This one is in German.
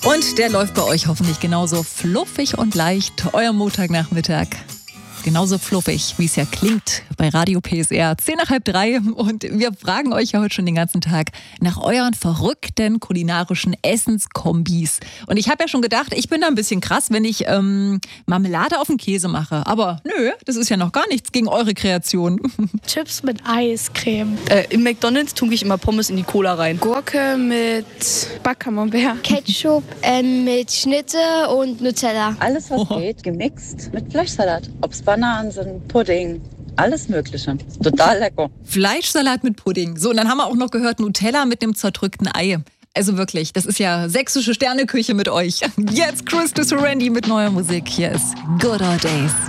Und der läuft bei euch hoffentlich genauso fluffig und leicht. Euer Montagnachmittag. Genauso fluffig, wie es ja klingt bei Radio PSR. 2:10 und wir fragen euch ja heute schon den ganzen Tag nach euren verrückten kulinarischen Essenskombis. Und ich habe ja schon gedacht, ich bin da ein bisschen krass, wenn ich Marmelade auf den Käse mache. Aber nö, das ist ja noch gar nichts gegen eure Kreation. Chips mit Eiscreme. Im McDonald's tunke ich immer Pommes in die Cola rein. Gurke mit Backcamembert. Ketchup mit Schnitte und Nutella. Alles, was geht, gemixt mit Fleischsalat. Ob's Bananen sind, Pudding, alles Mögliche. Total lecker. Fleischsalat mit Pudding. So, und dann haben wir auch noch gehört, Nutella mit einem zerdrückten Ei. Also wirklich, das ist ja sächsische Sterneküche mit euch. Jetzt Chris Randy mit neuer Musik. Hier ist Good Old Days.